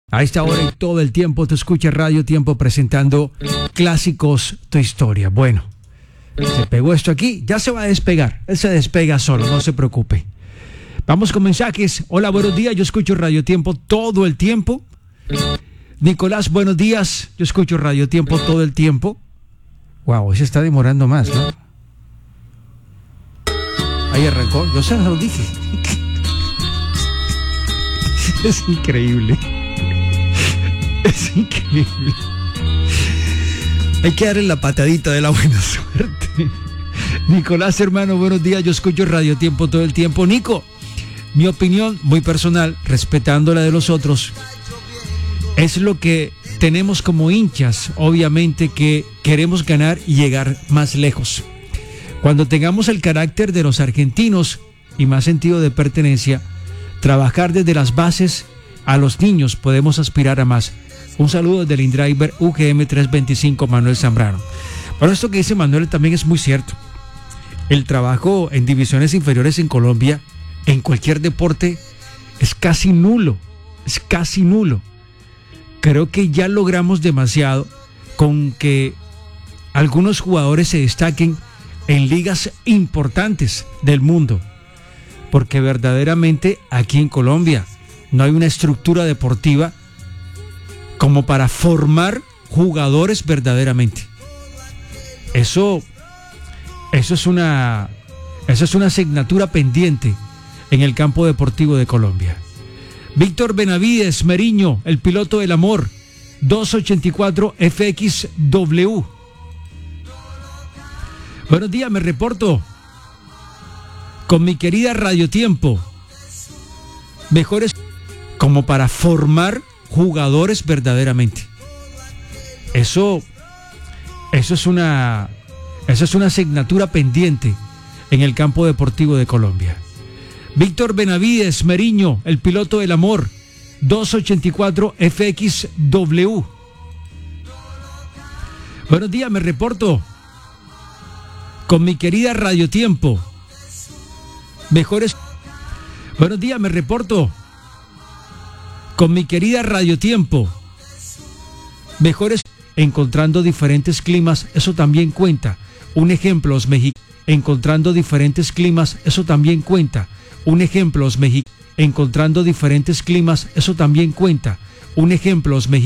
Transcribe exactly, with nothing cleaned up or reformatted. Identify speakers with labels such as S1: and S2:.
S1: A esta hora y todo el tiempo te escucha Radio Tiempo presentando Clásicos Tu Historia. Bueno, se pegó esto aquí, ya se va a despegar. Él se despega solo, no se preocupe. Vamos con mensajes. Hola, buenos días. Yo escucho Radio Tiempo todo el tiempo. Nicolás, buenos días. Yo escucho Radio Tiempo todo el tiempo. Wow, se está demorando más, ¿no? Ahí arrancó. Yo se lo dije. Es increíble. Es increíble. Hay que darle la patadita de la buena suerte. Nicolás, hermano, buenos días. Yo escucho Radio Tiempo todo el tiempo. Nico, mi opinión muy personal, respetando la de los otros, es lo que tenemos como hinchas, obviamente, que queremos ganar y llegar más lejos. Cuando tengamos el carácter de los argentinos y más sentido de pertenencia, trabajar desde las bases a los niños, podemos aspirar a más. Un saludo del InDriver U G M trescientos veinticinco, Manuel Zambrano. Bueno, esto que dice Manuel también es muy cierto. El trabajo en divisiones inferiores en Colombia, en cualquier deporte, es casi nulo. Es casi nulo. Creo que ya logramos demasiado con que algunos jugadores se destaquen en ligas importantes del mundo. Porque verdaderamente aquí en Colombia no hay una estructura deportiva como para formar jugadores verdaderamente. Eso, eso es una, eso es una asignatura pendiente en el campo deportivo de Colombia. Víctor Benavides Meriño, el piloto del amor, doscientos ochenta y cuatro F X W. Buenos días, me reporto con mi querida Radio Tiempo. Mejores como para formar jugadores verdaderamente. Eso, eso es una, eso es una asignatura pendiente en el campo deportivo de Colombia. Víctor Benavides Meriño, el piloto del amor, doscientos ochenta y cuatro F X W. Buenos días, me reporto con mi querida Radio Tiempo. Mejores. Buenos días, me reporto con mi querida Radio Tiempo. Mejores. Encontrando diferentes climas, eso también cuenta. Un ejemplo, los mexicanos. Encontrando diferentes climas, eso también cuenta. Un ejemplo, los mexicanos. Encontrando diferentes climas, eso también cuenta. Un ejemplo, los mexicanos.